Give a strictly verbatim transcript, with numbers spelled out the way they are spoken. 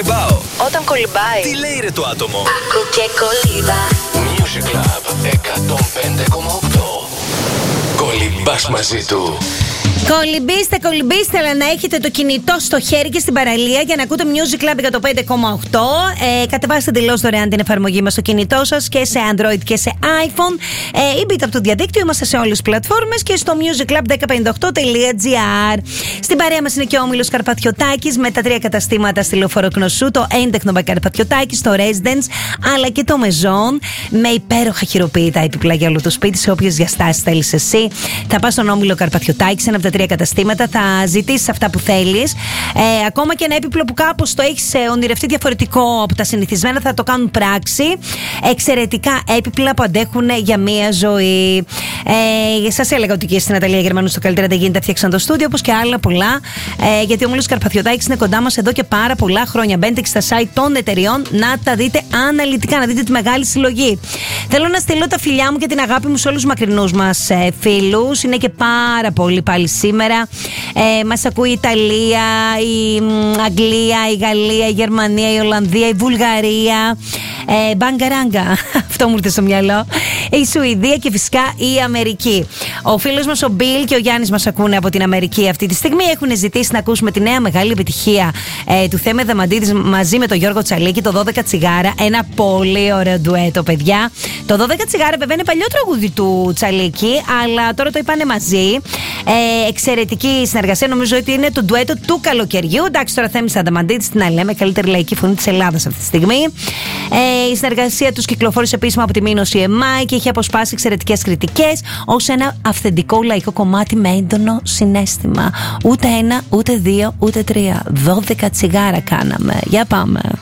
κολυμπάω. Όταν κολυμπάει, Τι λέει ρε το άτομο? Άκου και κολύμπα. Music Club εκατόν πέντε κόμμα οκτώ. Κολυμπάς μαζί του. Κολυμπήστε, κολυμπήστε, αλλά να έχετε το κινητό στο χέρι και στην παραλία για να ακούτε Music Club εκατόν πέντε κόμμα οκτώ. Ε, κατεβάστε εντελώς δωρεάν την εφαρμογή μας στο κινητό σας και σε Android και σε iPhone. Ε, ή μπείτε από το διαδίκτυο, είμαστε σε όλες τις πλατφόρμες και στο music club δέκα πενήντα οκτώ τελεία gr. Στην παρέα μας είναι και ο Όμιλος Καρπαθιωτάκης με τα τρία καταστήματα στη Λεωφόρο Κνωσού, το έντεχνο by Καρπαθιωτάκης, το Residence αλλά και το Maison, με υπέροχα χειροποίητα έπιπλα για όλο το σπίτι, σε όποιες διαστάσεις θέλεις εσύ. Θα πας στον Όμιλο Καρπαθιωτάκης, ένα από τα τρία καταστήματα, θα ζητήσεις αυτά που θέλεις. Ε, ακόμα και ένα έπιπλο που κάπως το έχεις ονειρευτεί διαφορετικό από τα συνηθισμένα, θα το κάνουν πράξη. Εξαιρετικά έπιπλα που αντέχουν για μία ζωή. Ε, σας έλεγα ότι και στην Αταλία Γερμανού στο καλύτερα δεν γίνεται, φτιάξαν το στούντιο, όπως και άλλα πολλά. Ε, γιατί ο Όμιλος Καρπαθιωτάκης είναι κοντά μας εδώ και πάρα πολλά χρόνια. Μπαίνετε και στα site των εταιριών να τα δείτε αναλυτικά, να δείτε τη μεγάλη συλλογή. Θέλω να στείλω τα φιλιά μου και την αγάπη μου σε όλους τους μακρινούς μας ε, φίλους. Είναι και πάρα πολύ πάλι σήμερα. Ε, μας ακούει η Ιταλία, η Αγγλία, η Γαλλία, η Γερμανία, η Ολλανδία, η Βουλγαρία. Ε, Μπαγκαράγκα, αυτό μου ήρθε στο μυαλό. Η Σουηδία και φυσικά η Αμερική. Ο φίλος μας ο Μπιλ και ο Γιάννης μας ακούνε από την Αμερική αυτή τη στιγμή. Έχουν ζητήσει να ακούσουμε τη νέα μεγάλη επιτυχία ε, του Θέμε Δαμαντίδης μαζί με τον Γιώργο Τσαλίκη, το δώδεκα τσιγάρα. Ένα πολύ ωραίο ντουέτο, παιδιά. Το δώδεκα τσιγάρα βέβαια είναι παλιό τραγούδι του Τσαλίκη, αλλά τώρα το είπανε μαζί. Ε, εξαιρετική συνεργασία, νομίζω ότι είναι το ντουέτο του καλοκαιριού. Εντάξει, τώρα Θέμης Δαμαντίδης, τι να λέμε, καλύτερη λαϊκή φωνή της Ελλάδας αυτή τη στιγμή. Ε, η συνεργασία τους κυκλοφόρησε επίσημα από τη Μήνο σι εμ άι και έχει αποσπάσει εξαιρετικές κριτικές ως ένα αυθεντικό λαϊκό κομμάτι με έντονο συναίσθημα. Ούτε ένα, ούτε δύο, ούτε τρία. δώδεκα τσιγάρα κάναμε. Για πάμε.